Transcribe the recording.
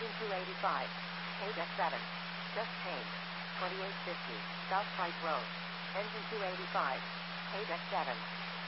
Engine 285. Paid at 7. Just changed. 2850. South Price Road. Engine 285. Paid at 7.